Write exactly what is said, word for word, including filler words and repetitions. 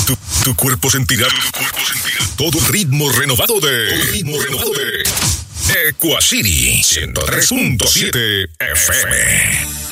Tu, tu cuerpo sentirá, tu cuerpo sentirá todo el ritmo renovado de, todo el ritmo renovado de Equacity ciento tres punto siete F M.